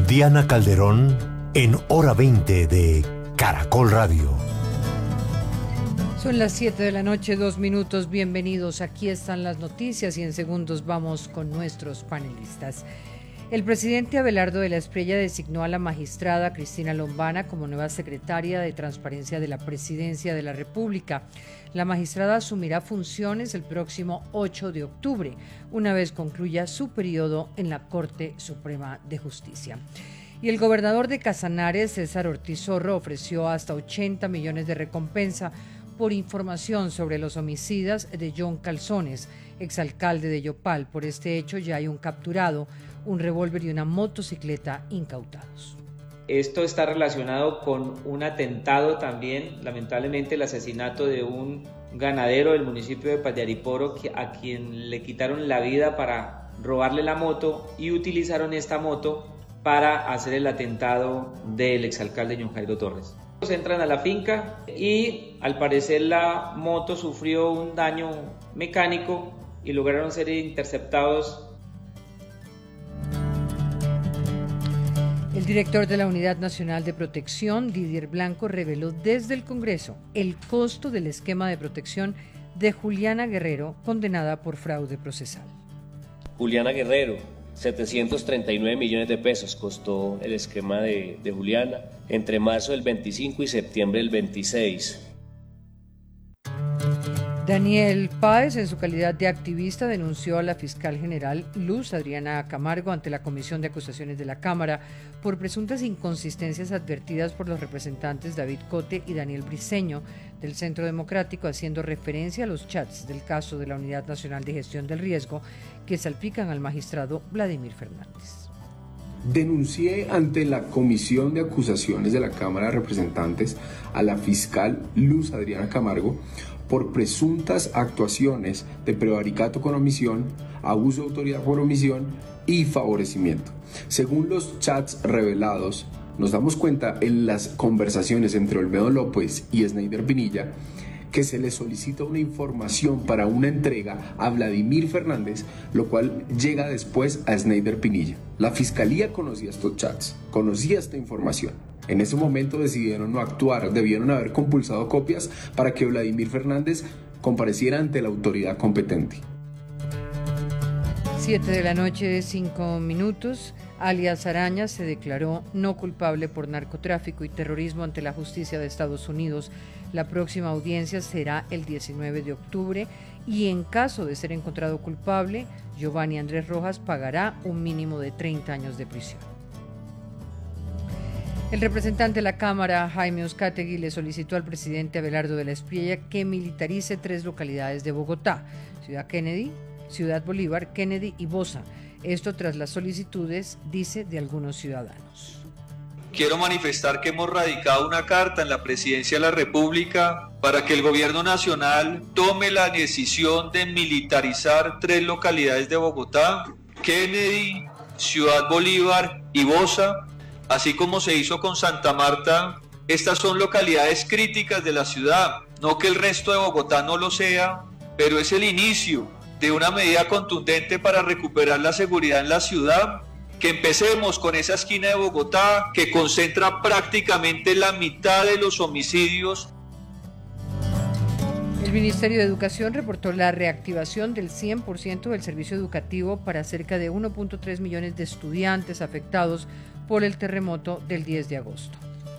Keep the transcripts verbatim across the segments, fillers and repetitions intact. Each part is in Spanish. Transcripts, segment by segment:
Diana Calderón en Hora veinte de Caracol Radio. Son las siete de la noche, dos minutos. Bienvenidos. Aquí están las noticias y en segundos vamos con nuestros panelistas. El presidente Abelardo de la Espriella designó a la magistrada Cristina Lombana como nueva secretaria de Transparencia de la Presidencia de la República. La magistrada asumirá funciones el próximo ocho de octubre, una vez concluya su periodo en la Corte Suprema de Justicia. Y el gobernador de Casanares, César Ortiz Zorro, ofreció hasta ochenta millones de recompensa por información sobre los homicidas de John Calzones, exalcalde de Yopal. Por este hecho ya hay un capturado, un revólver y una motocicleta incautados. Esto está relacionado con un atentado también, lamentablemente el asesinato de un ganadero del municipio de Pallariporo a quien le quitaron la vida para robarle la moto y utilizaron esta moto para hacer el atentado del exalcalde John Jairo Torres. Entran a la finca y al parecer la moto sufrió un daño mecánico y lograron ser interceptados. El director de la Unidad Nacional de Protección, Didier Blanco, reveló desde el Congreso el costo del esquema de protección de Juliana Guerrero, condenada por fraude procesal. Juliana Guerrero, setecientos treinta y nueve millones de pesos costó el esquema de, de Juliana entre marzo del veinticinco y septiembre del veintiséis. Daniel Páez, en su calidad de activista, denunció a la fiscal general Luz Adriana Camargo ante la Comisión de Acusaciones de la Cámara por presuntas inconsistencias advertidas por los representantes David Cote y Daniel Briceño del Centro Democrático, haciendo referencia a los chats del caso de la Unidad Nacional de Gestión del Riesgo que salpican al magistrado Vladimir Fernández. Denuncié ante la Comisión de Acusaciones de la Cámara de Representantes a la fiscal Luz Adriana Camargo por presuntas actuaciones de prevaricato con omisión, abuso de autoridad por omisión y favorecimiento. Según los chats revelados, nos damos cuenta en las conversaciones entre Olmedo López y Sneider Pinilla que se le solicita una información para una entrega a Vladimir Fernández, lo cual llega después a Sneider Pinilla. La fiscalía conocía estos chats, conocía esta información. En ese momento decidieron no actuar, debieron haber compulsado copias para que Vladimir Fernández compareciera ante la autoridad competente. Siete de la noche, cinco minutos. Alias Araña se declaró no culpable por narcotráfico y terrorismo ante la justicia de Estados Unidos. La próxima audiencia será el diecinueve de octubre y en caso de ser encontrado culpable, Giovanni Andrés Rojas pagará un mínimo de treinta años de prisión. El representante de la Cámara, Jaime Uzcategui, le solicitó al presidente Abelardo de la Espriella que militarice tres localidades de Bogotá: Ciudad Kennedy, Ciudad Bolívar, Kennedy y Bosa. Esto tras las solicitudes, dice, de algunos ciudadanos. Quiero manifestar que hemos radicado una carta en la Presidencia de la República para que el Gobierno Nacional tome la decisión de militarizar tres localidades de Bogotá: Kennedy, Ciudad Bolívar y Bosa. Así como se hizo con Santa Marta, estas son localidades críticas de la ciudad. No que el resto de Bogotá no lo sea, pero es el inicio de una medida contundente para recuperar la seguridad en la ciudad. Que empecemos con esa esquina de Bogotá que concentra prácticamente la mitad de los homicidios. El Ministerio de Educación reportó la reactivación del cien por ciento del servicio educativo para cerca de uno punto tres millones de estudiantes afectados por el terremoto del diez de agosto.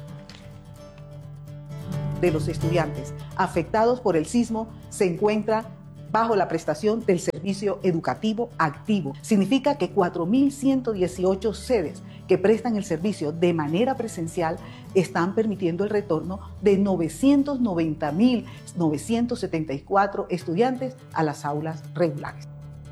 De los estudiantes afectados por el sismo se encuentra bajo la prestación del servicio educativo activo. Significa que cuatro mil ciento dieciocho sedes que prestan el servicio de manera presencial están permitiendo el retorno de novecientos noventa mil novecientos setenta y cuatro estudiantes a las aulas regulares.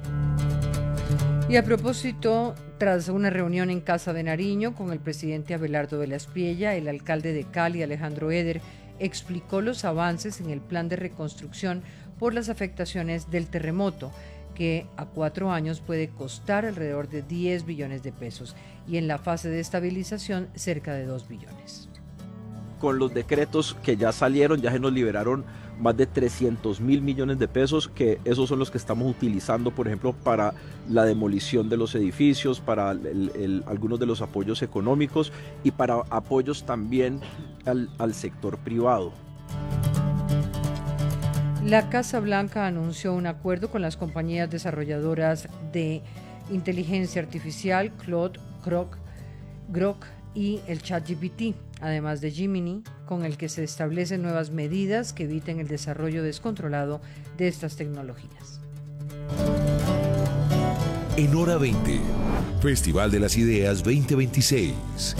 Y a propósito, tras una reunión en Casa de Nariño con el presidente Abelardo de la Espriella, el alcalde de Cali, Alejandro Eder, explicó los avances en el plan de reconstrucción por las afectaciones del terremoto, que a cuatro años puede costar alrededor de diez billones de pesos y en la fase de estabilización cerca de dos billones. Con los decretos que ya salieron, ya se nos liberaron más de trescientos mil millones de pesos, que esos son los que estamos utilizando, por ejemplo, para la demolición de los edificios, para el, el, algunos de los apoyos económicos y para apoyos también al, al sector privado. La Casa Blanca anunció un acuerdo con las compañías desarrolladoras de inteligencia artificial Claude, Grok, Grok y el ChatGPT, además de Gemini, con el que se establecen nuevas medidas que eviten el desarrollo descontrolado de estas tecnologías. En Hora veinte, Festival de las Ideas veinte veintiséis.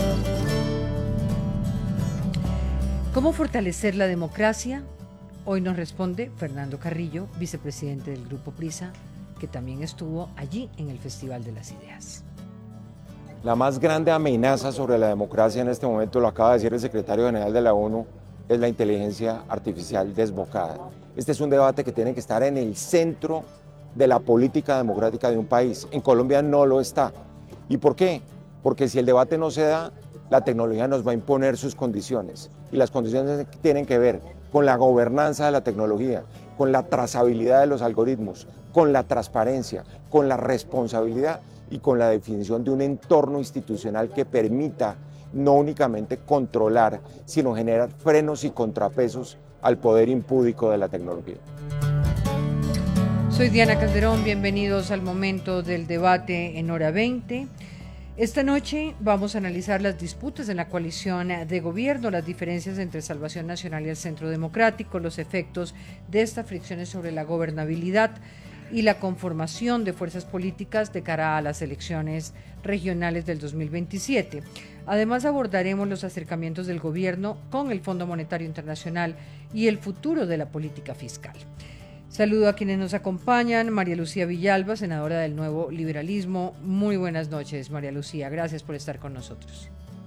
¿Cómo fortalecer la democracia? Hoy nos responde Fernando Carrillo, vicepresidente del Grupo Prisa, que también estuvo allí en el Festival de las Ideas. La más grande amenaza sobre la democracia en este momento, lo acaba de decir el secretario general de la ONU, es la inteligencia artificial desbocada. Este es un debate que tiene que estar en el centro de la política democrática de un país. En Colombia no lo está. ¿Y por qué? Porque si el debate no se da, la tecnología nos va a imponer sus condiciones. Y las condiciones tienen que ver con la gobernanza de la tecnología, con la trazabilidad de los algoritmos, con la transparencia, con la responsabilidad y con la definición de un entorno institucional que permita no únicamente controlar, sino generar frenos y contrapesos al poder impúdico de la tecnología. Soy Diana Calderón, bienvenidos al momento del debate en Hora veinte. Esta noche vamos a analizar las disputas en la coalición de gobierno, las diferencias entre Salvación Nacional y el Centro Democrático, los efectos de estas fricciones sobre la gobernabilidad y la conformación de fuerzas políticas de cara a las elecciones regionales del dos mil veintisiete. Además, abordaremos los acercamientos del gobierno con el Fondo Monetario Internacional y el futuro de la política fiscal. Saludo a quienes nos acompañan. María Lucía Villalba, senadora del Nuevo Liberalismo. Muy buenas noches, María Lucía. Gracias por estar con nosotros.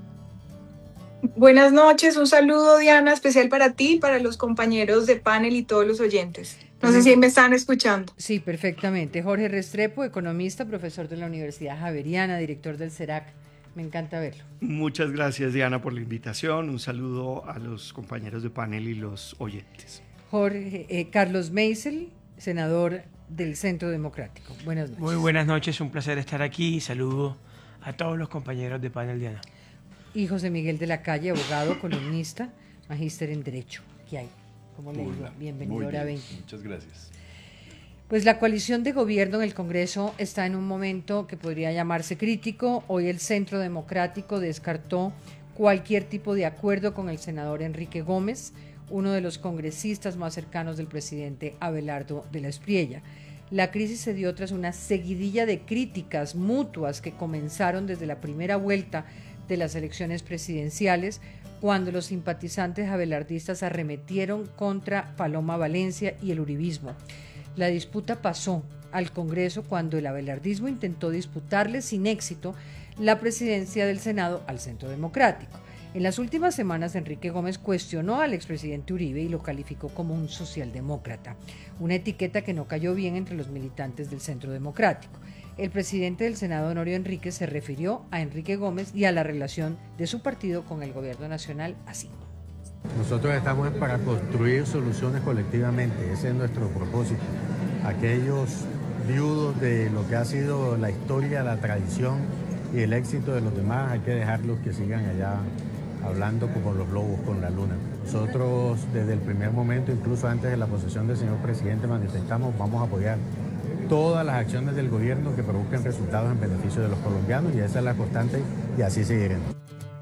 Buenas noches, un saludo, Diana, especial para ti, para los compañeros de panel y todos los oyentes. No sé si me están escuchando. Sí, perfectamente. Jorge Restrepo, economista, profesor de la Universidad Javeriana, director del CERAC. Me encanta verlo. Muchas gracias, Diana, por la invitación. Un saludo a los compañeros de panel y los oyentes. Jorge, eh, Carlos Meisel, senador del Centro Democrático. Buenas noches. Muy buenas noches, un placer estar aquí y saludo a todos los compañeros de panel, Diana. Y José Miguel de la Calle, abogado, columnista, magíster en Derecho. ¿Qué hay? ¿Cómo le digo? Bienvenido a Hora veinte. Muchas gracias. Pues la coalición de gobierno en el Congreso está en un momento que podría llamarse crítico. Hoy el Centro Democrático descartó cualquier tipo de acuerdo con el senador Enrique Gómez, uno de los congresistas más cercanos del presidente Abelardo de la Espriella. La crisis se dio tras una seguidilla de críticas mutuas que comenzaron desde la primera vuelta de las elecciones presidenciales, cuando los simpatizantes abelardistas arremetieron contra Paloma Valencia y el uribismo. La disputa pasó al Congreso cuando el abelardismo intentó disputarle sin éxito la presidencia del Senado al Centro Democrático. En las últimas semanas, Enrique Gómez cuestionó al expresidente Uribe y lo calificó como un socialdemócrata, una etiqueta que no cayó bien entre los militantes del Centro Democrático. El presidente del Senado, Honorio Enríquez, se refirió a Enrique Gómez y a la relación de su partido con el gobierno nacional así. Nosotros estamos para construir soluciones colectivamente, ese es nuestro propósito. Aquellos viudos de lo que ha sido la historia, la tradición y el éxito de los demás, hay que dejarlos que sigan allá hablando como los lobos con la luna. Nosotros desde el primer momento, incluso antes de la posesión del señor presidente, manifestamos vamos a apoyar todas las acciones del gobierno que produzcan resultados en beneficio de los colombianos y esa es la constante y así seguiremos.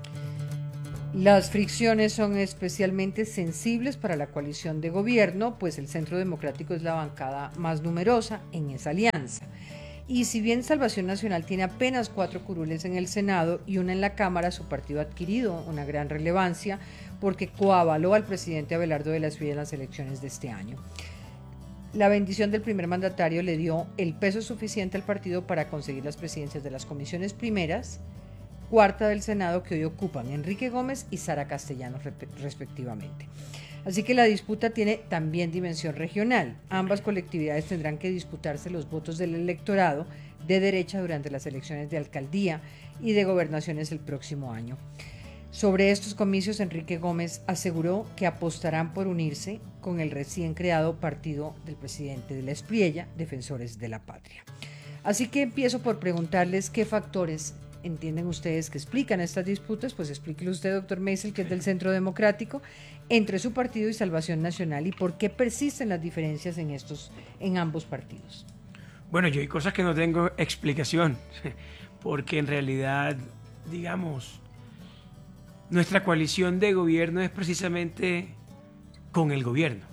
Las fricciones son especialmente sensibles para la coalición de gobierno, pues el Centro Democrático es la bancada más numerosa en esa alianza. Y si bien Salvación Nacional tiene apenas cuatro curules en el Senado y una en la Cámara, su partido ha adquirido una gran relevancia porque coavaló al presidente Abelardo de la Espriella en las elecciones de este año. La bendición del primer mandatario le dio el peso suficiente al partido para conseguir las presidencias de las comisiones primeras, cuarta del Senado, que hoy ocupan Enrique Gómez y Sara Castellanos respectivamente. Así que la disputa tiene también dimensión regional. Ambas colectividades tendrán que disputarse los votos del electorado de derecha durante las elecciones de alcaldía y de gobernaciones el próximo año. Sobre estos comicios, Enrique Gómez aseguró que apostarán por unirse con el recién creado partido del presidente de la Espriella, Defensores de la Patria. Así que empiezo por preguntarles qué factores entienden ustedes que explican estas disputas. Pues explíquelo usted, doctor Meisel, que es del Centro Democrático, entre su partido y Salvación Nacional, y por qué persisten las diferencias en, estos, en ambos partidos. Bueno, yo hay cosas que no tengo explicación, porque en realidad, digamos, nuestra coalición de gobierno es precisamente con el gobierno.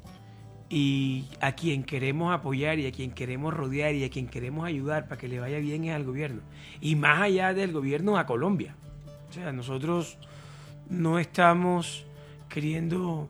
Y a quien queremos apoyar y a quien queremos rodear y a quien queremos ayudar para que le vaya bien es al gobierno. Y más allá del gobierno, a Colombia. O sea, nosotros no estamos queriendo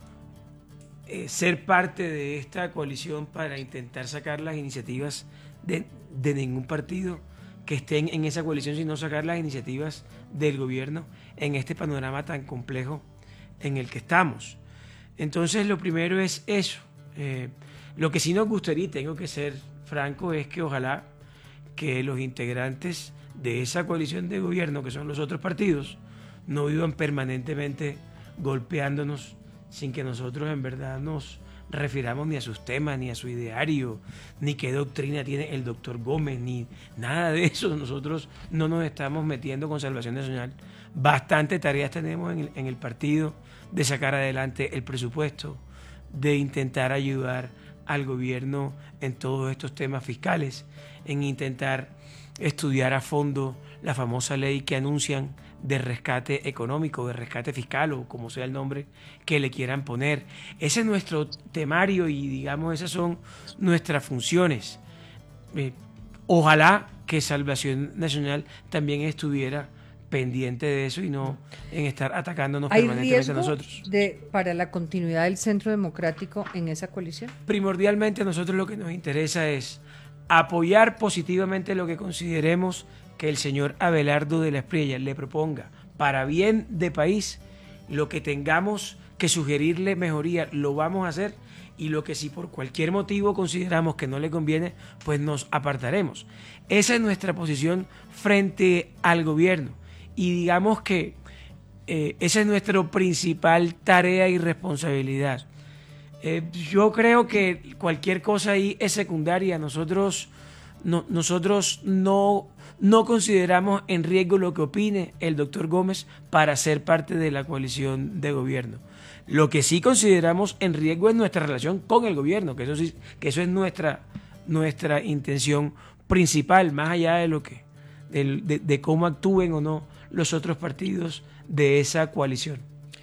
eh, ser parte de esta coalición para intentar sacar las iniciativas de, de ningún partido que estén en esa coalición, sino sacar las iniciativas del gobierno en este panorama tan complejo en el que estamos. Entonces, lo primero es eso. Eh, lo que sí nos gustaría, y tengo que ser franco, es que ojalá que los integrantes de esa coalición de gobierno, que son los otros partidos, no vivan permanentemente golpeándonos sin que nosotros en verdad nos refiramos ni a sus temas, ni a su ideario, ni qué doctrina tiene el doctor Gómez, ni nada de eso. Nosotros no nos estamos metiendo con Salvación Nacional. Bastante tareas tenemos en el, en el partido de sacar adelante el presupuesto, de intentar ayudar al gobierno en todos estos temas fiscales, en intentar estudiar a fondo la famosa ley que anuncian de rescate económico, de rescate fiscal, o como sea el nombre que le quieran poner. Ese es nuestro temario y, digamos, esas son nuestras funciones. Eh, ojalá que Salvación Nacional también estuviera pendiente de eso y no en estar atacándonos permanentemente a nosotros. De, para la continuidad del Centro Democrático en esa coalición? Primordialmente a nosotros lo que nos interesa es apoyar positivamente lo que consideremos que el señor Abelardo de la Espriella le proponga para bien de país. Lo que tengamos que sugerirle mejoría lo vamos a hacer, y lo que si por cualquier motivo consideramos que no le conviene, pues nos apartaremos. Esa es nuestra posición frente al gobierno. Y digamos que eh, esa es nuestra principal tarea y responsabilidad. Eh, yo creo que cualquier cosa ahí es secundaria. Nosotros no, nosotros no, no consideramos en riesgo lo que opine el doctor Gómez para ser parte de la coalición de gobierno. Lo que sí consideramos en riesgo es nuestra relación con el gobierno, que eso, sí, que eso es nuestra, nuestra intención principal, más allá de, lo que, de, de, de cómo actúen o no los otros partidos de esa coalición.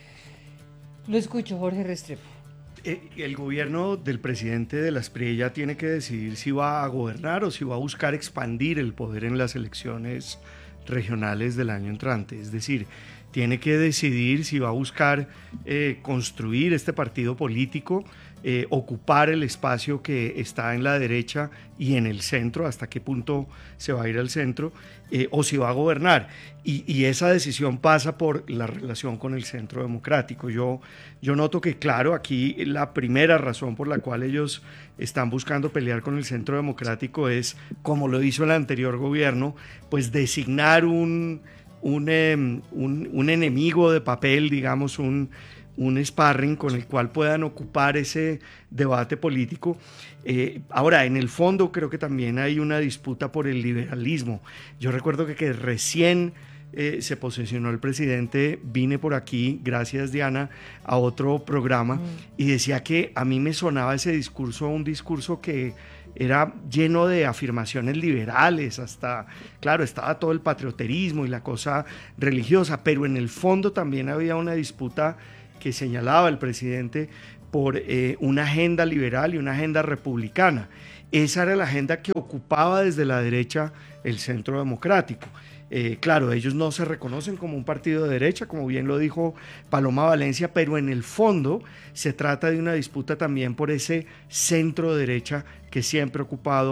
Lo escucho, Jorge Restrepo. El gobierno del presidente de la Espriella tiene que decidir si va a gobernar o si va a buscar expandir el poder en las elecciones regionales del año entrante. Es decir, tiene que decidir si va a buscar eh, construir este partido político, eh, ocupar el espacio que está en la derecha y en el centro, hasta qué punto se va a ir al centro, eh, o si va a gobernar. Y, y esa decisión pasa por la relación con el Centro Democrático. Yo, yo noto que, claro, aquí la primera razón por la cual ellos están buscando pelear con el Centro Democrático es, como lo hizo el anterior gobierno, pues designar un, un, eh, un, un enemigo de papel, digamos, un, un sparring con el cual puedan ocupar ese debate político. Eh, ahora, en el fondo creo que también hay una disputa por el liberalismo. Yo recuerdo que, que recién eh, se posesionó el presidente, vine por aquí, gracias Diana, a otro programa, mm. y decía que a mí me sonaba ese discurso, un discurso que era lleno de afirmaciones liberales, hasta, claro, estaba todo el patrioterismo y la cosa religiosa, pero en el fondo también había una disputa que señalaba el presidente por eh, una agenda liberal y una agenda republicana. Esa era la agenda que ocupaba desde la derecha el Centro Democrático. Eh, claro, ellos no se reconocen como un partido de derecha, como bien lo dijo Paloma Valencia, pero en el fondo se trata de una disputa también por ese centro derecha que siempre ha ocupado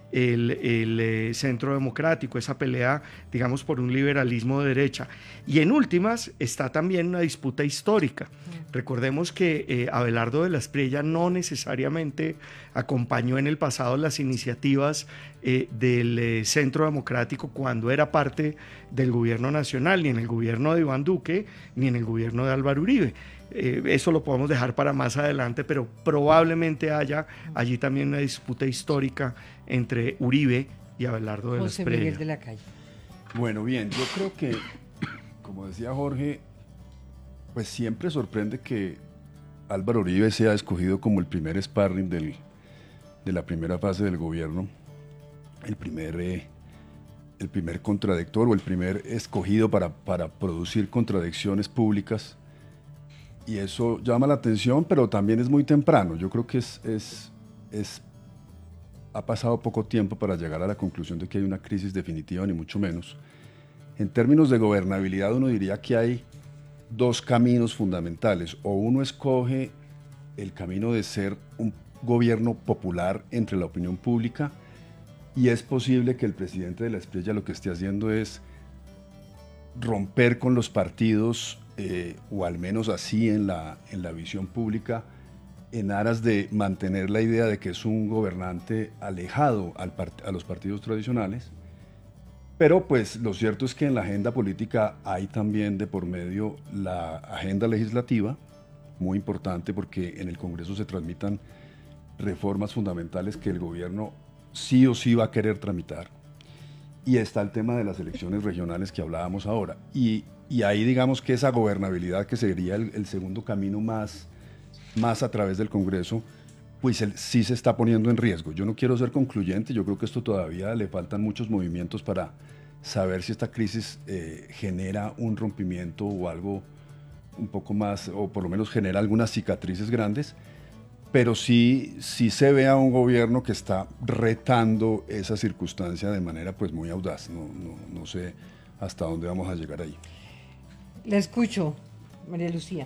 el, el eh, Centro Democrático, esa pelea, digamos, por un liberalismo de derecha. Y en últimas está también una disputa histórica. Mm. Recordemos que eh, Abelardo de la Espriella no necesariamente acompañó en el pasado las iniciativas eh, del eh, Centro Democrático cuando era parte del gobierno nacional, ni en el gobierno de Iván Duque, ni en el gobierno de Álvaro Uribe. Eh, eso lo podemos dejar para más adelante, pero probablemente haya allí también una disputa histórica entre Uribe y Abelardo de la Espriella. José Miguel de la Calle. Bueno, bien, yo creo que, como decía Jorge, pues siempre sorprende que Álvaro Uribe sea escogido como el primer sparring del, de la primera fase del gobierno, el primer, eh, el primer contradictor o el primer escogido para, para producir contradicciones públicas. Y eso llama la atención, pero también es muy temprano. Yo creo que es, es, es, ha pasado poco tiempo para llegar a la conclusión de que hay una crisis definitiva, ni mucho menos. En términos de gobernabilidad, uno diría que hay dos caminos fundamentales. O uno escoge el camino de ser un gobierno popular entre la opinión pública, y es posible que el presidente de la Espriella lo que esté haciendo es romper con los partidos, Eh, o al menos así en la, en la visión pública, en aras de mantener la idea de que es un gobernante alejado al part- a los partidos tradicionales. Pero pues lo cierto es que en la agenda política hay también de por medio la agenda legislativa, muy importante porque en el Congreso se tramitan reformas fundamentales que el gobierno sí o sí va a querer tramitar. Y está el tema de las elecciones regionales que hablábamos ahora. Y Y ahí digamos que esa gobernabilidad, que sería el, el segundo camino más, más a través del Congreso, pues el, sí se está poniendo en riesgo. Yo no quiero ser concluyente, yo creo que esto todavía le faltan muchos movimientos para saber si esta crisis eh, genera un rompimiento o algo un poco más, o por lo menos genera algunas cicatrices grandes, pero sí, sí se ve a un gobierno que está retando esa circunstancia de manera pues muy audaz. No, no, no sé hasta dónde vamos a llegar ahí. La escucho, María Lucía.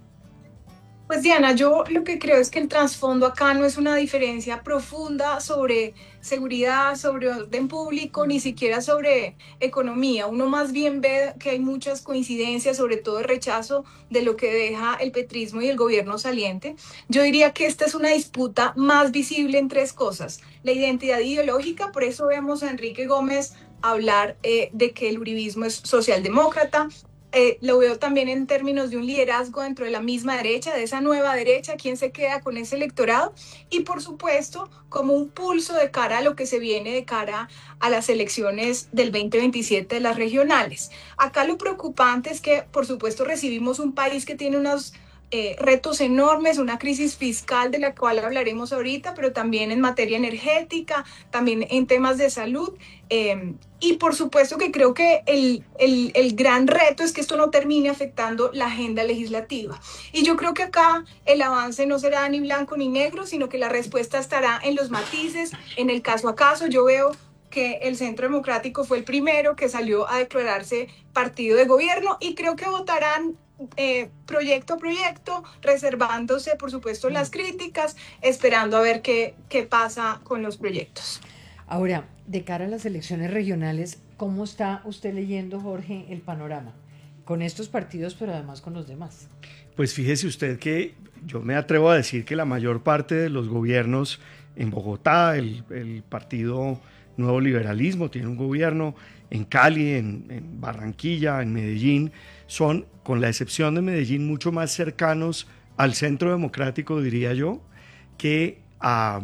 Pues Diana, yo lo que creo es que el trasfondo acá no es una diferencia profunda sobre seguridad, sobre orden público, ni siquiera sobre economía. Uno más bien ve que hay muchas coincidencias, sobre todo el rechazo de lo que deja el petrismo y el gobierno saliente. Yo diría que esta es una disputa más visible en tres cosas. La identidad ideológica, por eso vemos a Enrique Gómez hablar eh, de que el uribismo es socialdemócrata. Eh, lo veo también en términos de un liderazgo dentro de la misma derecha, de esa nueva derecha, quién se queda con ese electorado, y por supuesto como un pulso de cara a lo que se viene de cara a las elecciones del veinte veintisiete de las regionales. Acá lo preocupante es que por supuesto recibimos un país que tiene unos Eh, retos enormes, una crisis fiscal de la cual hablaremos ahorita, pero también en materia energética, también en temas de salud, eh, y por supuesto que creo que el, el, el gran reto es que esto no termine afectando la agenda legislativa. Y yo creo que acá el avance no será ni blanco ni negro, sino que la respuesta estará en los matices, en el caso a caso. Yo veo que el Centro Democrático fue el primero que salió a declararse partido de gobierno, y creo que votarán Eh, proyecto a proyecto, reservándose por supuesto las críticas, esperando a ver qué, qué pasa con los proyectos. Ahora, de cara a las elecciones regionales, ¿cómo está usted leyendo, Jorge, el panorama? Con estos partidos, pero además con los demás. Pues fíjese usted que yo me atrevo a decir que la mayor parte de los gobiernos en Bogotá, el, el partido Nuevo Liberalismo tiene un gobierno, en Cali, en, en Barranquilla, en Medellín, son, con la excepción de Medellín, mucho más cercanos al Centro Democrático, diría yo, que a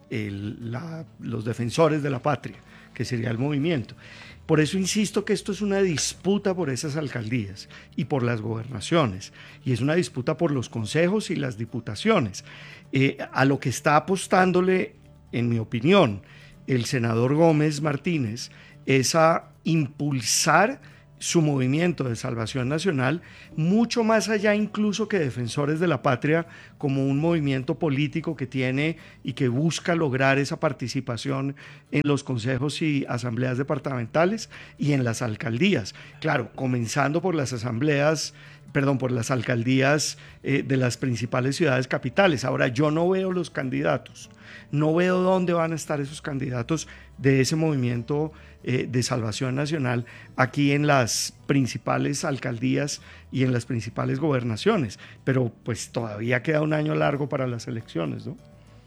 el, la, los defensores de la patria, que sería el movimiento. Por eso insisto que esto es una disputa por esas alcaldías y por las gobernaciones, y es una disputa por los consejos y las diputaciones. Eh, a lo que está apostándole, en mi opinión, el senador Gómez Martínez es a impulsar su movimiento de salvación nacional mucho más allá incluso que Defensores de la Patria, como un movimiento político que tiene y que busca lograr esa participación en los consejos y asambleas departamentales y en las alcaldías. Claro, comenzando por las asambleas perdón, por las alcaldías eh, de las principales ciudades capitales. Ahora, yo no veo los candidatos, no veo dónde van a estar esos candidatos de ese movimiento eh, de Salvación Nacional aquí en las principales alcaldías y en las principales gobernaciones, pero pues todavía queda un año largo para las elecciones, ¿no?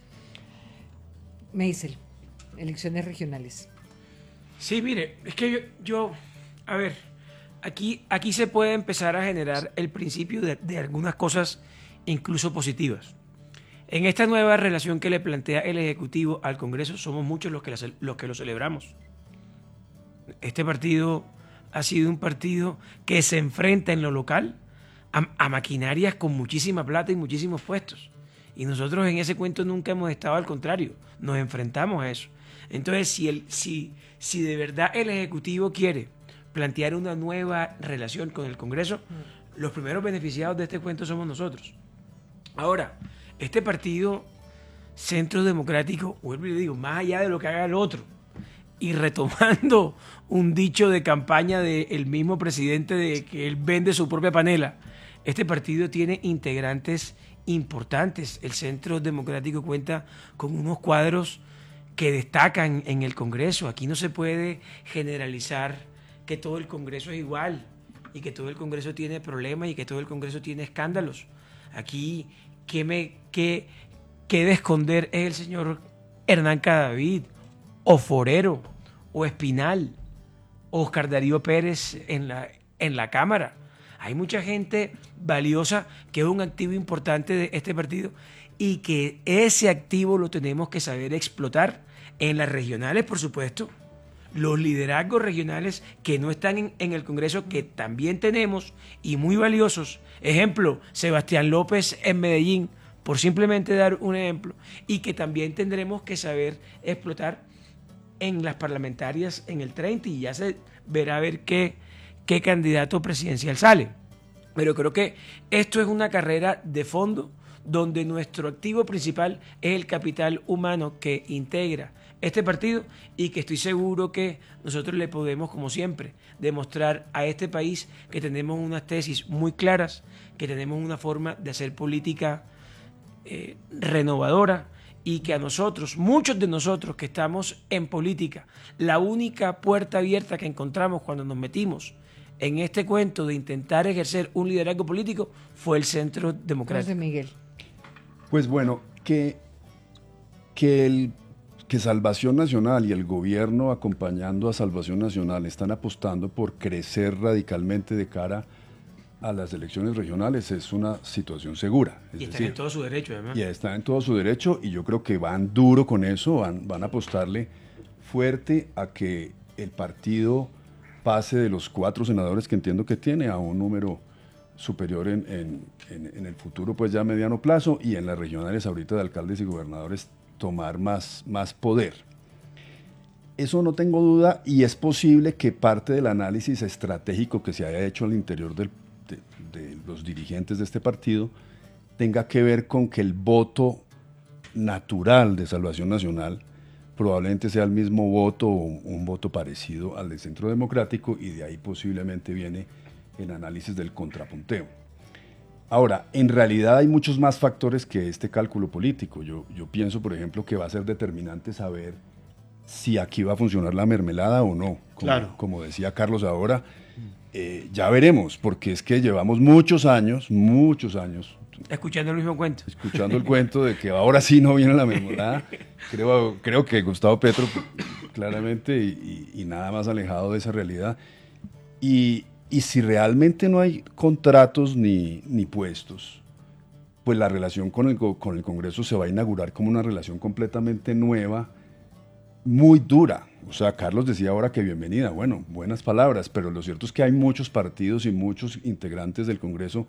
Meisel, elecciones regionales. Sí, mire, es que yo, yo a ver, aquí, aquí se puede empezar a generar el principio de, de algunas cosas incluso positivas. En esta nueva relación que le plantea el Ejecutivo al Congreso, somos muchos los que, la, los que lo celebramos. Este partido ha sido un partido que se enfrenta en lo local a, a maquinarias con muchísima plata y muchísimos puestos. Y nosotros en ese cuento nunca hemos estado, al contrario, nos enfrentamos a eso. Entonces, si, el, si, si de verdad el Ejecutivo quiere plantear una nueva relación con el Congreso, mm. los primeros beneficiados de este cuento somos nosotros. Ahora, este partido Centro Democrático, vuelvo y le digo, más allá de lo que haga el otro, y retomando un dicho de campaña del mismo presidente de que él vende su propia panela, este partido tiene integrantes importantes. El Centro Democrático cuenta con unos cuadros que destacan en el Congreso. Aquí no se puede generalizar que todo el Congreso es igual y que todo el Congreso tiene problemas y que todo el Congreso tiene escándalos. Aquí, ¿qué, me, qué, qué de esconder es el señor Hernán Cadavid, o Forero, o Espinal, o Oscar Darío Pérez en la, en la Cámara? Hay mucha gente valiosa que es un activo importante de este partido y que ese activo lo tenemos que saber explotar en las regionales, por supuesto. Los liderazgos regionales que no están en, en el Congreso, que también tenemos y muy valiosos. Ejemplo, Sebastián López en Medellín, por simplemente dar un ejemplo, y que también tendremos que saber explotar en las parlamentarias en el treinta, y ya se verá a ver qué, qué candidato presidencial sale. Pero creo que esto es una carrera de fondo donde nuestro activo principal es el capital humano que integra este partido, y que estoy seguro que nosotros le podemos, como siempre, demostrar a este país que tenemos unas tesis muy claras, que tenemos una forma de hacer política eh, renovadora, y que a nosotros, muchos de nosotros que estamos en política, la única puerta abierta que encontramos cuando nos metimos en este cuento de intentar ejercer un liderazgo político fue el Centro Democrático. José Miguel. Pues bueno, que, que, el, que Salvación Nacional y el gobierno acompañando a Salvación Nacional están apostando por crecer radicalmente de cara a las elecciones regionales es una situación segura. Es y están decir, en todo su derecho, además. Y están en todo su derecho, y yo creo que van duro con eso, van, van a apostarle fuerte a que el partido pase de los cuatro senadores que entiendo que tiene a un número superior en, en, en, en el futuro, pues ya a mediano plazo, y en las regionales ahorita de alcaldes y gobernadores tomar más, más poder. Eso no tengo duda, y es posible que parte del análisis estratégico que se haya hecho al interior del De, de los dirigentes de este partido tenga que ver con que el voto natural de Salvación Nacional probablemente sea el mismo voto o un, un voto parecido al del Centro Democrático, y de ahí posiblemente viene el análisis del contrapunteo. Ahora, en realidad hay muchos más factores que este cálculo político. Yo, yo pienso, por ejemplo, que va a ser determinante saber si aquí va a funcionar la mermelada o no. Como, claro. Como decía Carlos ahora, Eh, ya veremos, porque es que llevamos muchos años, muchos años. Escuchando el mismo cuento. Escuchando el cuento de que ahora sí no viene la mermelada. Creo, creo que Gustavo Petro, claramente, y, y, y nada más alejado de esa realidad. Y, y si realmente no hay contratos ni, ni puestos, pues la relación con el, con el Congreso se va a inaugurar como una relación completamente nueva, muy dura. O sea, Carlos decía ahora que bienvenida, bueno, buenas palabras, pero lo cierto es que hay muchos partidos y muchos integrantes del Congreso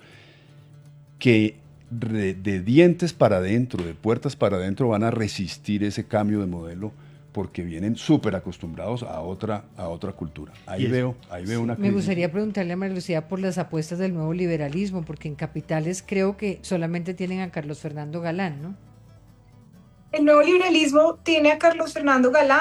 que de, de dientes para adentro, de puertas para adentro, van a resistir ese cambio de modelo porque vienen súper acostumbrados a otra, a otra cultura. Ahí yes. veo, ahí veo una crisis. Me gustaría preguntarle a María Lucía por las apuestas del nuevo liberalismo, porque en capitales creo que solamente tienen a Carlos Fernando Galán, ¿no? El nuevo liberalismo tiene a Carlos Fernando Galán,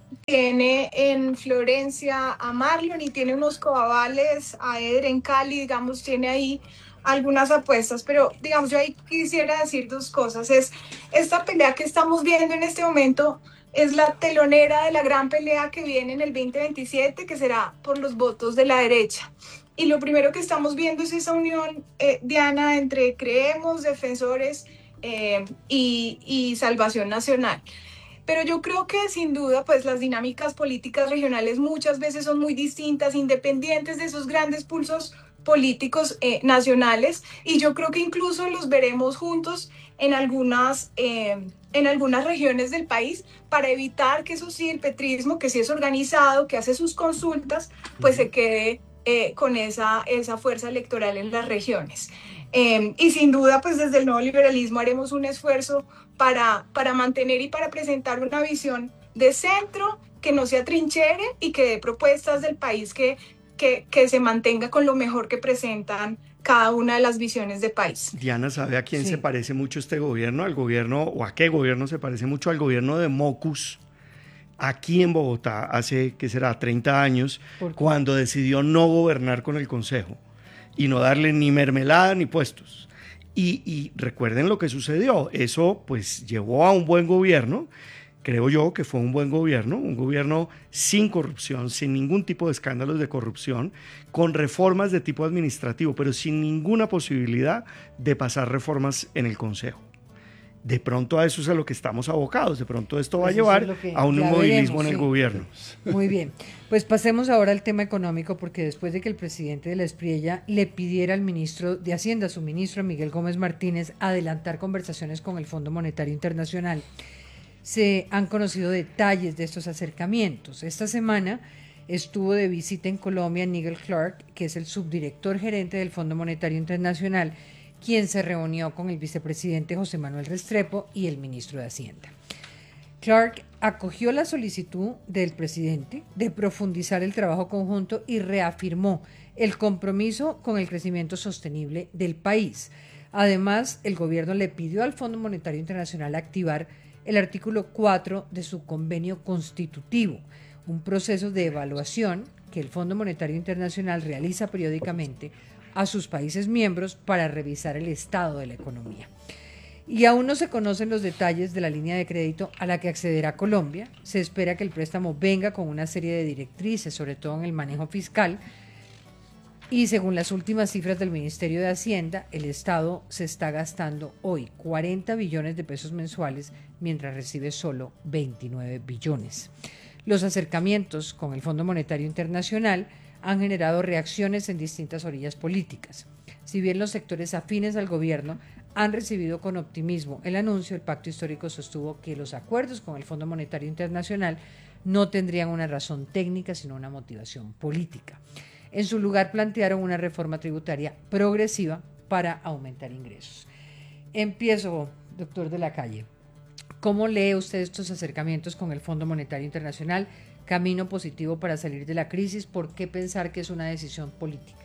tiene en Florencia a Marlon y tiene unos coavales a Eder en Cali, digamos, tiene ahí algunas apuestas, pero digamos, yo ahí quisiera decir dos cosas. Es esta pelea que estamos viendo en este momento es la telonera de la gran pelea que viene en el veinte veintisiete, que será por los votos de la derecha. Y lo primero que estamos viendo es esa unión, eh, Diana, entre Creemos, Defensores eh, y, y Salvación Nacional. Pero yo creo que sin duda pues las dinámicas políticas regionales muchas veces son muy distintas, independientes de esos grandes pulsos políticos eh, nacionales, y yo creo que incluso los veremos juntos en algunas, eh, en algunas regiones del país para evitar que eso sí, el petrismo, que sí es organizado, que hace sus consultas, pues se quede eh, con esa, esa fuerza electoral en las regiones. Eh, y sin duda, pues desde el nuevo liberalismo haremos un esfuerzo para, para mantener y para presentar una visión de centro que no se atrinchere y que dé propuestas del país que, que, que se mantenga con lo mejor que presentan cada una de las visiones de país. Diana, ¿sabe a quién Sí. se parece mucho este gobierno? Al gobierno, o a qué gobierno se parece mucho al gobierno de Mocus, aquí en Bogotá, hace, ¿qué será?, treinta años, cuando decidió no gobernar con el Consejo y no darle ni mermelada ni puestos. Y, y recuerden lo que sucedió, eso pues llevó a un buen gobierno, creo yo que fue un buen gobierno, un gobierno sin corrupción, sin ningún tipo de escándalos de corrupción, con reformas de tipo administrativo, pero sin ninguna posibilidad de pasar reformas en el Consejo. De pronto a eso es a lo que estamos abocados, de pronto esto va a Pues eso llevar es lo que a un ya inmovilismo veremos, en el sí. gobierno. Muy bien, pues pasemos ahora al tema económico, porque después de que el presidente de la Espriella le pidiera al ministro de Hacienda, su ministro Miguel Gómez Martínez, adelantar conversaciones con el Fondo Monetario Internacional, se han conocido detalles de estos acercamientos. Esta semana estuvo de visita en Colombia Nigel Clark, que es el subdirector gerente del Fondo Monetario Internacional, quien se reunió con el vicepresidente José Manuel Restrepo y el ministro de Hacienda. Clark acogió la solicitud del presidente de profundizar el trabajo conjunto y reafirmó el compromiso con el crecimiento sostenible del país. Además, el gobierno le pidió al Fondo Monetario Internacional activar el artículo cuatro de su convenio constitutivo, un proceso de evaluación que el Fondo Monetario Internacional realiza periódicamente a sus países miembros para revisar el estado de la economía. Y aún no se conocen los detalles de la línea de crédito a la que accederá Colombia. Se espera que el préstamo venga con una serie de directrices, sobre todo en el manejo fiscal. Y según las últimas cifras del Ministerio de Hacienda, el Estado se está gastando hoy cuarenta billones de pesos mensuales, mientras recibe solo veintinueve billones. Los acercamientos con el Fondo Monetario Internacional han generado reacciones en distintas orillas políticas. Si bien los sectores afines al gobierno han recibido con optimismo el anuncio, el Pacto Histórico sostuvo que los acuerdos con el Fondo Monetario Internacional no tendrían una razón técnica, sino una motivación política. En su lugar, plantearon una reforma tributaria progresiva para aumentar ingresos. Empiezo, doctor de la Calle. ¿Cómo lee usted estos acercamientos con el Fondo Monetario Internacional? Camino positivo para salir de la crisis. ¿Por qué pensar que es una decisión política?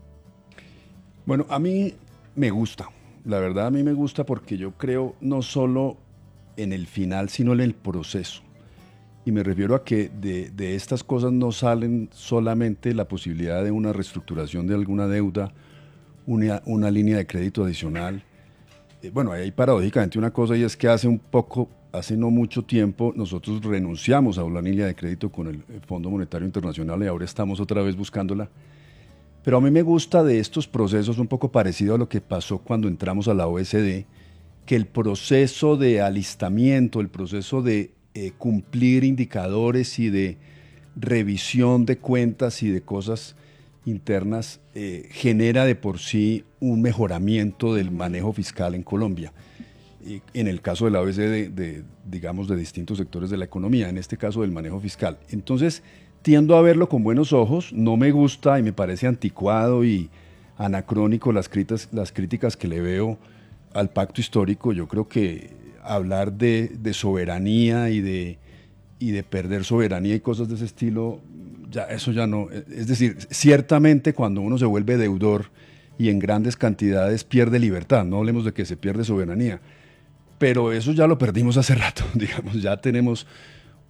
Bueno, a mí me gusta. La verdad a mí me gusta porque yo creo no solo en el final, sino en el proceso. Y me refiero a que de, de estas cosas no salen solamente la posibilidad de una reestructuración de alguna deuda, una, una línea de crédito adicional. Eh, bueno, hay paradójicamente una cosa, y es que hace un poco, hace no mucho tiempo, nosotros renunciamos a una línea de crédito con el Fondo Monetario Internacional y ahora estamos otra vez buscándola. Pero a mí me gusta de estos procesos un poco parecido a lo que pasó cuando entramos a la O E C D, que el proceso de alistamiento, el proceso de eh, cumplir indicadores y de revisión de cuentas y de cosas internas eh, genera de por sí un mejoramiento del manejo fiscal en Colombia. Y en el caso de la O E C D, de, de, digamos, de distintos sectores de la economía, en este caso del manejo fiscal. Entonces, tiendo a verlo con buenos ojos, no me gusta y me parece anticuado y anacrónico las críticas, las críticas que le veo al pacto histórico. Yo creo que hablar de, de soberanía y de, y de perder soberanía y cosas de ese estilo, ya, eso ya no, es decir, ciertamente cuando uno se vuelve deudor y en grandes cantidades pierde libertad, no hablemos de que se pierde soberanía, pero eso ya lo perdimos hace rato, digamos, ya tenemos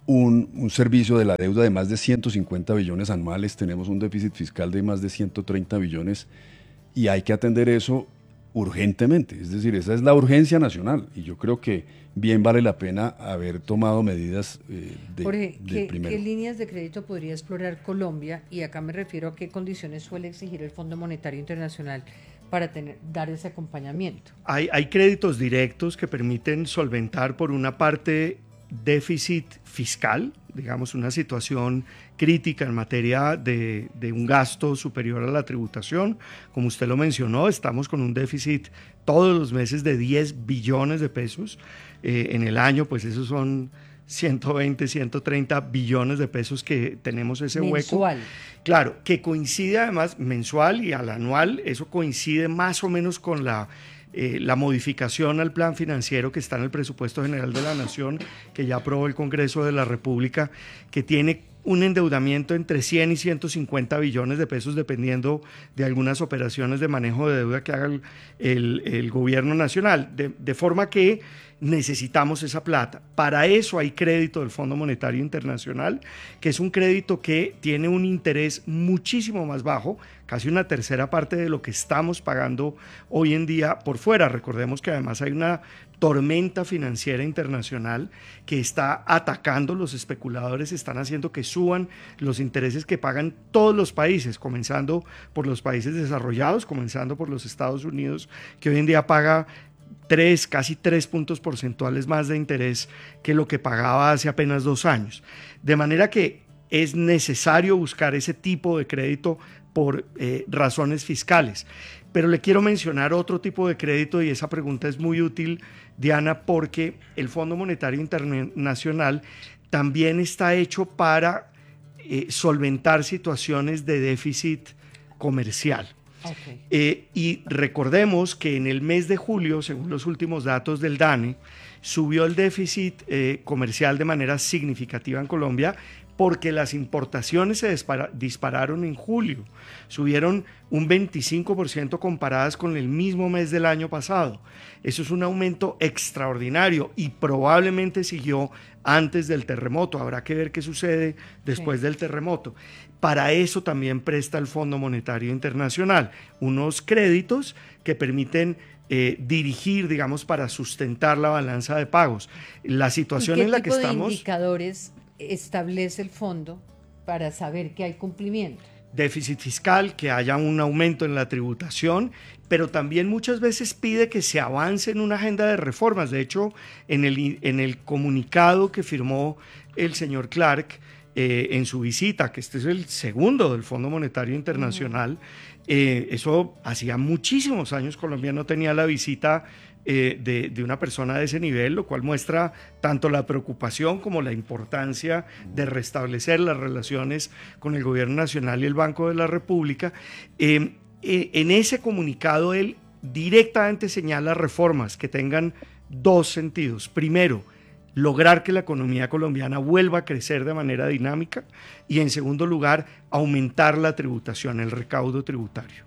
un, un servicio de la deuda de más de ciento cincuenta billones anuales, tenemos un déficit fiscal de más de ciento treinta billones y hay que atender eso urgentemente, es decir, esa es la urgencia nacional y yo creo que bien vale la pena haber tomado medidas eh, de, Jorge, de ¿qué, primero. ¿qué líneas de crédito podría explorar Colombia? Y acá me refiero a qué condiciones suele exigir el Fondo Monetario Internacional para tener, dar ese acompañamiento. Hay, hay créditos directos que permiten solventar por una parte déficit fiscal, digamos una situación crítica en materia de, de un gasto superior a la tributación. Como usted lo mencionó, estamos con un déficit todos los meses de diez billones de pesos. Eh, en el año, pues esos son ciento veinte, ciento treinta billones de pesos que tenemos ese mensual. Hueco. Claro, que coincide además mensual y al anual, eso coincide más o menos con la Eh, la modificación al plan financiero que está en el presupuesto general de la Nación, que ya aprobó el Congreso de la República, que tiene un endeudamiento entre cien y ciento cincuenta billones de pesos, dependiendo de algunas operaciones de manejo de deuda que haga el, el, el gobierno nacional, de, de forma que necesitamos esa plata. Para eso hay crédito del Fondo Monetario Internacional, que es un crédito que tiene un interés muchísimo más bajo, casi una tercera parte de lo que estamos pagando hoy en día por fuera. Recordemos que además hay una tormenta financiera internacional que está atacando, los especuladores están haciendo que suban los intereses que pagan todos los países, comenzando por los países desarrollados, comenzando por los Estados Unidos, que hoy en día paga tres, casi tres puntos porcentuales más de interés que lo que pagaba hace apenas dos años. De manera que es necesario buscar ese tipo de crédito por eh, razones fiscales. Pero le quiero mencionar otro tipo de crédito y esa pregunta es muy útil, Diana, porque el Fondo Monetario Internacional también está hecho para eh, solventar situaciones de déficit comercial. Okay. Eh, y recordemos que en el mes de julio, según los últimos datos del DANE, subió el déficit eh, comercial de manera significativa en Colombia porque las importaciones se dispara, dispararon en julio, subieron un veinticinco por ciento comparadas con el mismo mes del año pasado. Eso es un aumento extraordinario y probablemente siguió antes del terremoto. Habrá que ver qué sucede después sí. del terremoto. Para eso también presta el Fondo Monetario Internacional unos créditos que permiten eh, dirigir, digamos, para sustentar la balanza de pagos. La situación en la que estamos... ¿Qué tipo de indicadores establece el fondo para saber que hay cumplimiento? Déficit fiscal, que haya un aumento en la tributación, pero también muchas veces pide que se avance en una agenda de reformas. De hecho, en el, en el comunicado que firmó el señor Clark eh, en su visita, que este es el segundo del Fondo Monetario Internacional, uh-huh. eh, eso hacía muchísimos años Colombia no tenía la visita Eh, de, de una persona de ese nivel, lo cual muestra tanto la preocupación como la importancia de restablecer las relaciones con el gobierno nacional y el Banco de la República. Eh, eh, en ese comunicado él directamente señala reformas que tengan dos sentidos. Primero, lograr que la economía colombiana vuelva a crecer de manera dinámica y en segundo lugar, aumentar la tributación, el recaudo tributario.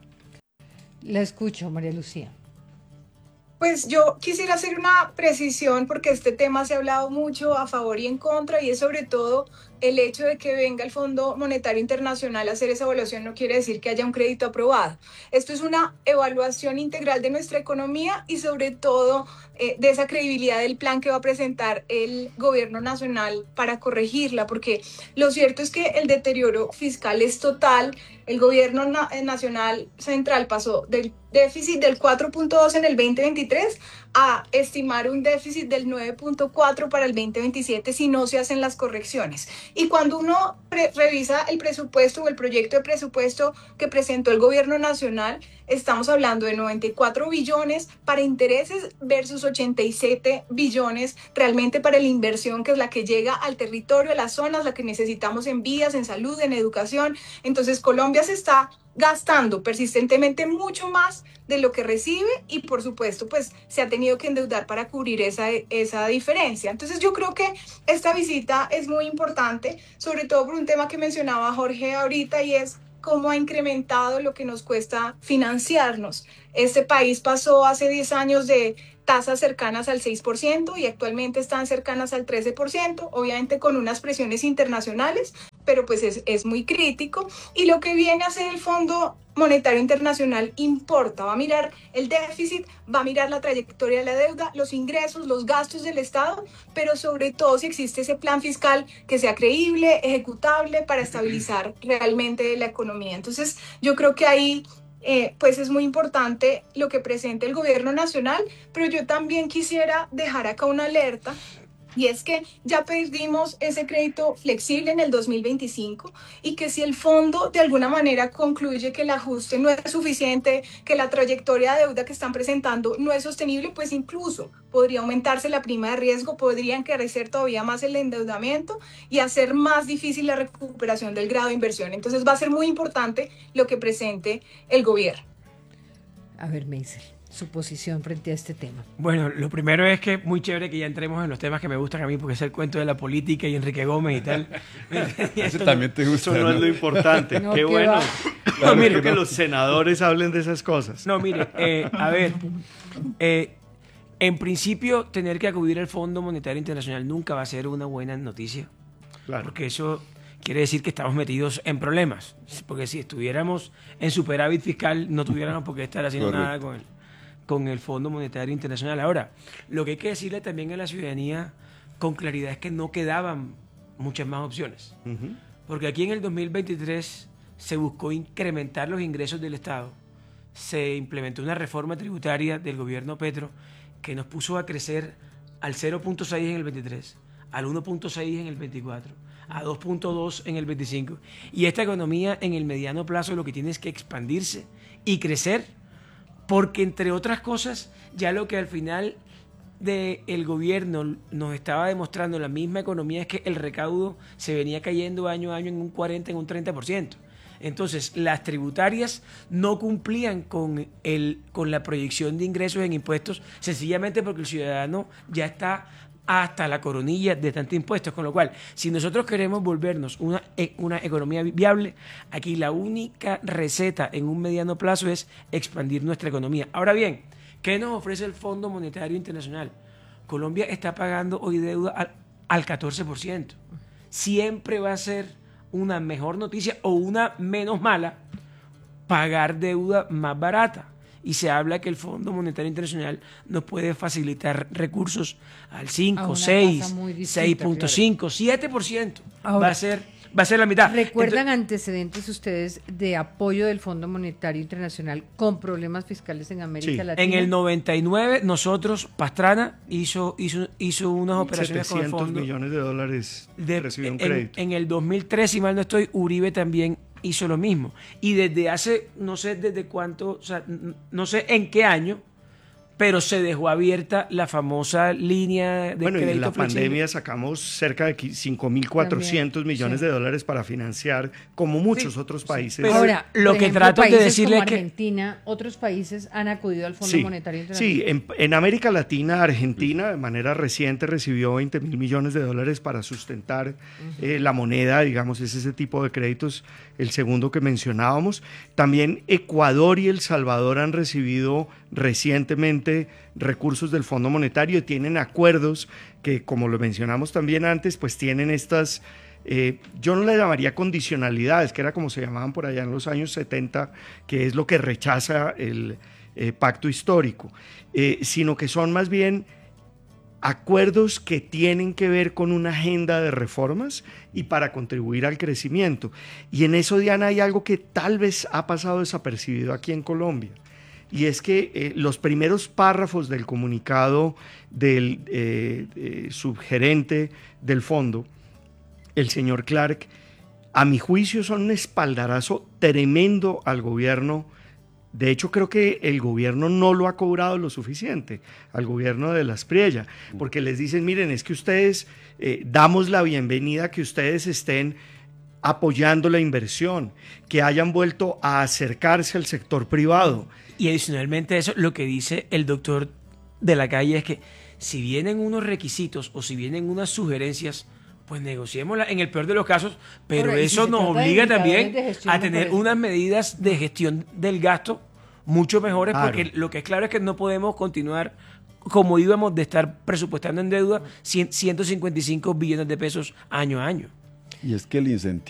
La escucho, María Lucía. Pues yo quisiera hacer una precisión porque este tema se ha hablado mucho a favor y en contra y es sobre todo el hecho de que venga el Fondo Monetario Internacional a hacer esa evaluación no quiere decir que haya un crédito aprobado. Esto es una evaluación integral de nuestra economía y sobre todo eh, de esa credibilidad del plan que va a presentar el gobierno nacional para corregirla, porque lo cierto es que el deterioro fiscal es total. El gobierno na- nacional central pasó del déficit del cuatro punto dos en el veinte veintitrés a estimar un déficit del nueve punto cuatro para el veinte veintisiete si no se hacen las correcciones. Y cuando uno pre- revisa el presupuesto o el proyecto de presupuesto que presentó el gobierno nacional, estamos hablando de noventa y cuatro billones para intereses versus ochenta y siete billones realmente para la inversión, que es la que llega al territorio, a las zonas, la que necesitamos en vías, en salud, en educación. Entonces Colombia se está gastando persistentemente mucho más de lo que recibe y por supuesto pues se ha tenido que endeudar para cubrir esa, esa diferencia. Entonces yo creo que esta visita es muy importante, sobre todo por un tema que mencionaba Jorge ahorita y es cómo ha incrementado lo que nos cuesta financiarnos. Este país pasó hace diez años de tasas cercanas al seis por ciento y actualmente están cercanas al trece por ciento, obviamente con unas presiones internacionales, pero pues es, es muy crítico. Y lo que viene a hacer el Fondo Monetario Internacional importa, va a mirar el déficit, va a mirar la trayectoria de la deuda, los ingresos, los gastos del Estado, pero sobre todo si existe ese plan fiscal que sea creíble, ejecutable para estabilizar realmente la economía. Entonces yo creo que ahí Eh, pues es muy importante lo que presenta el gobierno nacional, pero yo también quisiera dejar acá una alerta, y es que ya perdimos ese crédito flexible en el dos mil veinticinco y que si el fondo de alguna manera concluye que el ajuste no es suficiente, que la trayectoria de deuda que están presentando no es sostenible, pues incluso podría aumentarse la prima de riesgo, podría encarecer todavía más el endeudamiento y hacer más difícil la recuperación del grado de inversión. Entonces va a ser muy importante lo que presente el gobierno. A ver, Meisel, su posición frente a este tema. Bueno, lo primero es que muy chévere que ya entremos en los temas que me gustan a mí, porque es el cuento de la política y Enrique Gómez y tal. Eso también te gusta. Eso no, no es lo importante. No, Qué ¿qué bueno. va? Claro, No, mire, quiero que no. los senadores hablen de esas cosas. No, mire, eh, a ver, eh, en principio tener que acudir al Fondo Monetario Internacional nunca va a ser una buena noticia. Claro. Porque eso quiere decir que estamos metidos en problemas. Porque si estuviéramos en superávit fiscal, no tuviéramos por qué estar haciendo Correcto. nada con el, con el Fondo Monetario Internacional. Ahora, lo que hay que decirle también a la ciudadanía con claridad es que no quedaban muchas más opciones. Uh-huh. Porque aquí en el dos mil veintitrés se buscó incrementar los ingresos del Estado. Se implementó una reforma tributaria del gobierno Petro que nos puso a crecer al cero punto seis en el veintitrés, al uno punto seis en el veinticuatro, a dos punto dos en el veinticinco. Y esta economía en el mediano plazo lo que tiene es que expandirse y crecer, porque entre otras cosas, ya lo que al final del gobierno nos estaba demostrando la misma economía es que el recaudo se venía cayendo año a año en un cuarenta, en un treinta por ciento. Entonces, las tributarias no cumplían con, el, con la proyección de ingresos en impuestos, sencillamente porque el ciudadano ya está hasta la coronilla de tantos impuestos, con lo cual, si nosotros queremos volvernos una, una economía viable, aquí la única receta en un mediano plazo es expandir nuestra economía. Ahora bien, ¿qué nos ofrece el Fondo Monetario Internacional? Colombia está pagando hoy deuda al, al catorce por ciento. Siempre va a ser una mejor noticia o una menos mala pagar deuda más barata. Y se habla que el Fondo Monetario Internacional nos puede facilitar recursos al cinco, seis, seis punto cinco, claro. siete por ciento. Ahora, va a ser, va a ser la mitad. ¿Recuerdan Entonces, antecedentes ustedes de apoyo del Fondo Monetario Internacional con problemas fiscales en América sí. Latina? En el noventa y nueve nosotros, Pastrana hizo, hizo, hizo unas operaciones con el fondo. setecientos millones de dólares de, recibió un en, crédito. En el dos mil tres, si mal no estoy, Uribe también hizo lo mismo. Y desde hace, no sé desde cuánto, o sea, no sé en qué año, pero se dejó abierta la famosa línea de bueno, crédito y en la flexible. pandemia sacamos cerca de cinco mil cuatrocientos millones sí. de dólares para financiar, como muchos sí, otros países. Pero ahora, lo que ejemplo, trato de decirle como es que Argentina, otros países han acudido al Fondo sí, Monetario Internacional. Sí, en, en América Latina, Argentina de manera reciente recibió veinte mil millones de dólares para sustentar uh-huh. eh, la moneda, digamos, es ese tipo de créditos, el segundo que mencionábamos. También Ecuador y El Salvador han recibido recientemente recursos del Fondo Monetario y tienen acuerdos que, como lo mencionamos también antes, pues tienen estas, eh, yo no le llamaría condicionalidades, que era como se llamaban por allá en los años setenta, que es lo que rechaza el eh, pacto histórico, eh, sino que son más bien acuerdos que tienen que ver con una agenda de reformas y para contribuir al crecimiento. Y en eso, Diana, hay algo que tal vez ha pasado desapercibido aquí en Colombia. Y es que eh, los primeros párrafos del comunicado del eh, eh, subgerente del fondo, el señor Clark, a mi juicio son un espaldarazo tremendo al gobierno. De hecho, creo que el gobierno no lo ha cobrado lo suficiente al gobierno de Las Priella, porque les dicen, miren, es que ustedes, eh, damos la bienvenida a que ustedes estén apoyando la inversión, que hayan vuelto a acercarse al sector privado. Y adicionalmente a eso, lo que dice el doctor de la Calle es que si vienen unos requisitos o si vienen unas sugerencias, pues negociémosla en el peor de los casos, pero Ahora, y si eso se nos trata de obliga indicadores también de gestión, a me tener parece. unas medidas de gestión del gasto mucho mejores, Claro. porque lo que es claro es que no podemos continuar como íbamos de estar presupuestando en deuda cien ciento cincuenta y cinco billones de pesos año a año. Y es que el incentivo